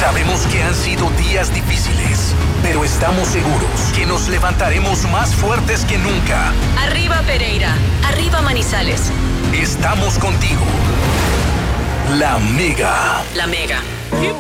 Sabemos que han sido días difíciles, pero estamos seguros que nos levantaremos más fuertes que nunca. Arriba Pereira, arriba Manizales. Estamos contigo. La Mega. La Mega. ¡Qué